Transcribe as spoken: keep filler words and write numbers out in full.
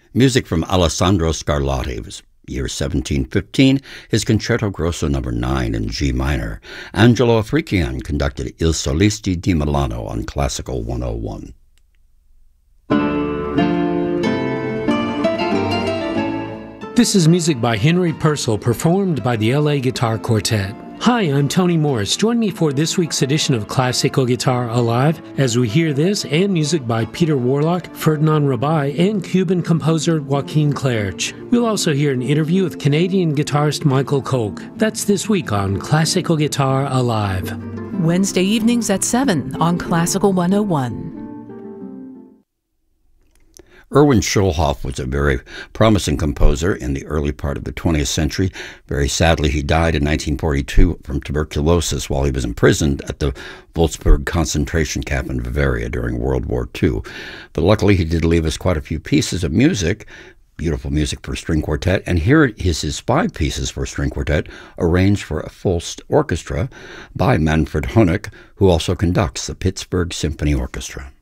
Music from Alessandro Scarlatti was year seventeen fifteen, his Concerto Grosso number nine in G minor. Angelo Afrikian conducted Il Solisti di Milano on Classical one oh one. This is music by Henry Purcell, performed by the L A Guitar Quartet. Hi, I'm Tony Morris. Join me for this week's edition of Classical Guitar Alive as we hear this and music by Peter Warlock, Ferdinand Rabai, and Cuban composer Joaquin Clerch. We'll also hear an interview with Canadian guitarist Michael Koch. That's this week on Classical Guitar Alive. Wednesday evenings at seven on Classical one oh one. Erwin Schulhoff was a very promising composer in the early part of the twentieth century. Very sadly, he died in nineteen forty-two from tuberculosis while he was imprisoned at the Wolfsburg concentration camp in Bavaria during World War Two. But luckily, he did leave us quite a few pieces of music, beautiful music for string quartet, and here is his five pieces for string quartet, arranged for a full orchestra by Manfred Honeck, who also conducts the Pittsburgh Symphony Orchestra.